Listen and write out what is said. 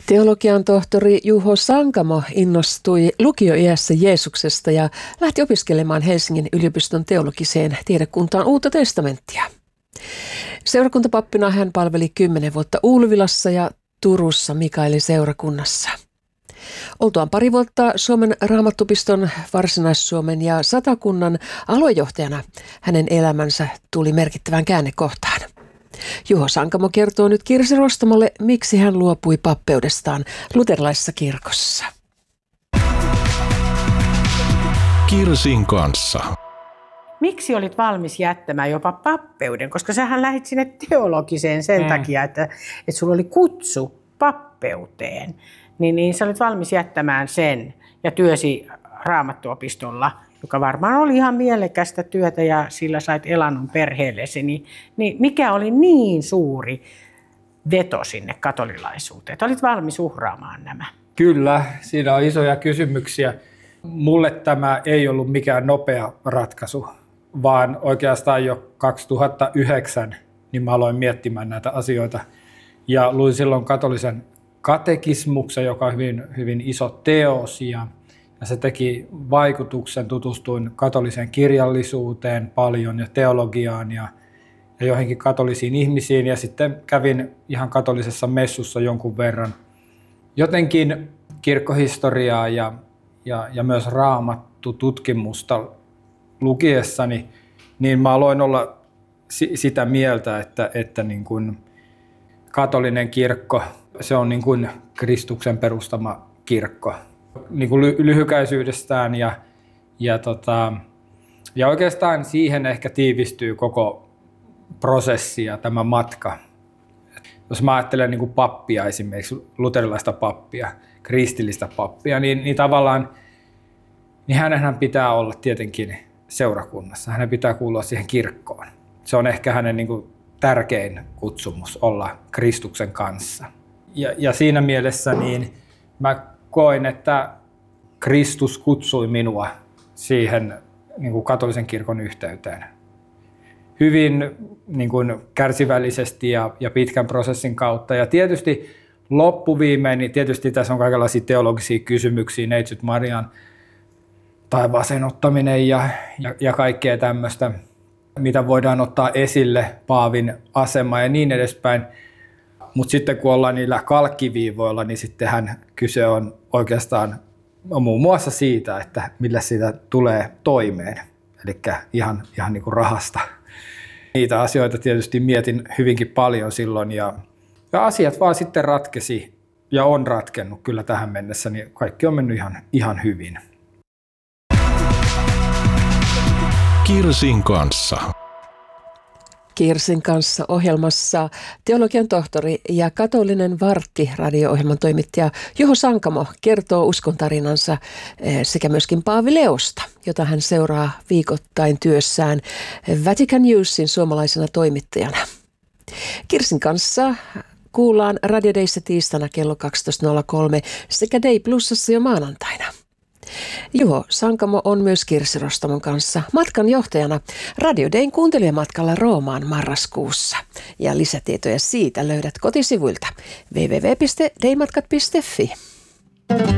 Teologian tohtori Juho Sankamo innostui lukioiässä Jeesuksesta ja lähti opiskelemaan Helsingin yliopiston teologiseen tiedekuntaan Uutta testamenttia. Seurakuntapappina hän palveli 10 vuotta Ulvilassa ja Turussa Mikaelin seurakunnassa. Oltuaan pari vuotta Suomen Raamattupiston, Varsinais-Suomen ja Satakunnan aluejohtajana hänen elämänsä tuli merkittävään käännekohtaan. Juho Sankamo kertoo nyt Kirsi Rostamolle, miksi hän luopui pappeudestaan luterilaisessa kirkossa. Kirsin kanssa. Miksi olit valmis jättämään jopa pappeuden? Koska sähän lähdit sinne teologiseen sen takia, että sulla oli kutsu pappeuteen. Niin sä olit valmis jättämään sen ja työsi Raamattuopistolla, joka varmaan oli ihan mielekästä työtä ja sillä sait elannon perheellesi. Niin mikä oli niin suuri veto sinne katolilaisuuteen? Että olit valmis uhraamaan nämä? Kyllä, siinä on isoja kysymyksiä. Mulle tämä ei ollut mikään nopea ratkaisu, vaan oikeastaan jo 2009 niin mä aloin miettimään näitä asioita. Ja luin silloin katolisen katekismuksen, joka on hyvin, hyvin iso teos, ja se teki vaikutuksen. Tutustuin katoliseen kirjallisuuteen paljon ja teologiaan ja joihinkin katolisiin ihmisiin, ja sitten kävin ihan katolisessa messussa jonkun verran. Jotenkin kirkkohistoriaa ja myös Raamattu-tutkimusta lukiessani, niin mä aloin olla sitä mieltä, että niin kuin katolinen kirkko, se on niin kuin Kristuksen perustama kirkko niin kuin lyhykäisyydestään ja oikeastaan siihen ehkä tiivistyy koko prosessi ja tämä matka. Jos mä ajattelen niin kuin pappia esimerkiksi, luterilaista pappia, kristillistä pappia, niin tavallaan niin hänenhän pitää olla tietenkin seurakunnassa. Hänen pitää kuulua siihen kirkkoon. Se on ehkä hänen niin kuin tärkein kutsumus olla Kristuksen kanssa. Ja siinä mielessä niin mä koin, että Kristus kutsui minua siihen niin kuin katolisen kirkon yhteyteen. Hyvin niin kuin kärsivällisesti ja pitkän prosessin kautta. Ja tietysti loppuviimein, niin tietysti tässä on kaikenlaisia teologisia kysymyksiä, Neitsyt Marian taivaaseen ottaminen ja kaikkea tämmöistä, mitä voidaan ottaa esille, paavin asema ja niin edespäin. Mutta sitten kun ollaan niillä kalkkiviivoilla, niin sittenhän kyse on oikeastaan muun muassa siitä, että millä siitä tulee toimeen. Eli ihan niin kuin rahasta. Niitä asioita tietysti mietin hyvinkin paljon silloin ja asiat vaan sitten ratkesi ja on ratkennut kyllä tähän mennessä, niin kaikki on mennyt ihan hyvin. Kirsin kanssa. Kirsin kanssa ohjelmassa teologian tohtori ja katolinen varkki radio-ohjelman toimittaja Juho Sankamo kertoo uskontarinansa sekä myöskin Paavi Leosta, jota hän seuraa viikoittain työssään Vatican Newsin suomalaisena toimittajana. Kirsin kanssa kuullaan Radio Dayssä tiistaina kello 12.03 sekä Day Plusassa jo maanantaina. Juho Sankamo on myös Kirsi Rostamon kanssa matkanjohtajana Radio Dayn kuuntelijamatkalla Roomaan marraskuussa. Ja lisätietoja siitä löydät kotisivuilta www.daymatkat.fi.